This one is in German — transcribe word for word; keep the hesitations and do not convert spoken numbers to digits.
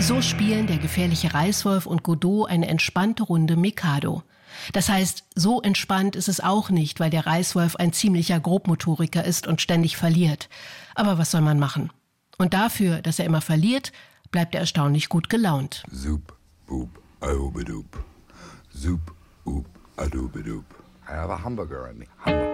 So spielen der gefährliche Reißwolf und Godot eine entspannte Runde Mikado. Das heißt, so entspannt ist es auch nicht, weil der Reißwolf ein ziemlicher Grobmotoriker ist und ständig verliert. Aber was soll man machen? Und dafür, dass er immer verliert, bleibt er erstaunlich gut gelaunt. Zoop, boop, adobedoop. Zoop, oop, adobedoop. I have a hamburger in me. Hamburger.